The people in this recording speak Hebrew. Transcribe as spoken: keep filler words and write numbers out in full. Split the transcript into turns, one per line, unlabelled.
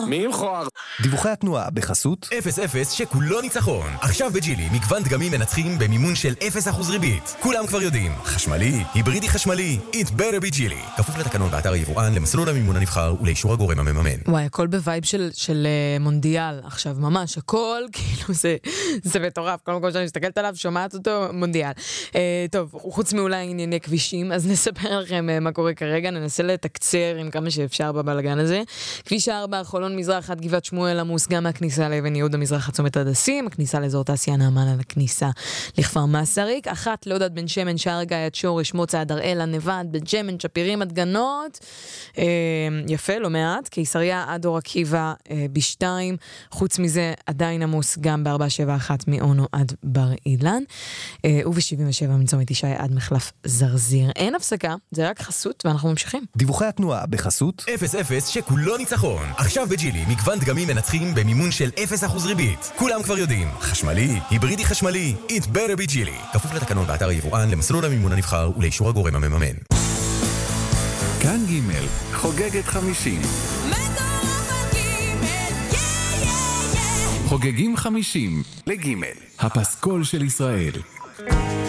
מי מכוער?
דיווחי התנועה בחסות
אפס אפס שכולו ניצחון. עכשיו בג'ילי מגוון דגמים מנצחים במימון של אפס אחוז ריבית. כולם כבר יודעים, חשמלי, היברידי חשמלי, It better be ג'ילי. כפוף לתקנון באתר היבואן, למסלול המימון הנבחר ולאישור הגורם המממן.
וואי, הכל בווייב של, של uh, מונדיאל עכשיו, ממש, הכל כאילו זה, זה מטורף. כל מקום שאני מסתכלת עליו, שומעת אותו, מונדיאל. Uh, טוב, חוץ מאולי ענייני כבישים, אז נספר לכם uh, מה קורה כרגע, ננסה לתקצר עם כמה שאפשר בבלגן הזה. כביש ארבע, חולון מזרח עד גבעת שמואל עמוס, גם מהכניסה לאבן יהודה מזרח עד צומת הדסים, הכניסה לאזור תעשייה נעמן על הכניסה לכפר מסריק, אחת להודעת בן שמן, שער גיא עד שורש, מוצא עד הראל, נבד, בן שמן, שפירים עד גנות, אה, יפה, לא מעט, קיסריה עד אור עקיבא אה, בשתיים, חוץ מזה עדיין עמוס גם ב-ארבע שבע אחת מאונו עד בר אילן, אה, וב-שבעים ושבע מצומת ישי עד מחלף זרזיר. אין הפסקה, זה רק חסות ואנחנו ממשיכים.
דיווחי התנועה בחסות
אפס אפס שכולו ניצחון. עכשיו בג'ילי מגוון דגמים מנצחים במימון של אפס אחוז ריבית. כולם כבר יודעים, חשמלי, היברידי חשמלי, It better be ג'ילי. כפוף לתקנון באתר היבואן, למסלול המימון הנבחר ולאישור הגורם המממן.
כאן ג' חוגגת חמישים. חוגגים חמישים לג' הפסקול של ישראל.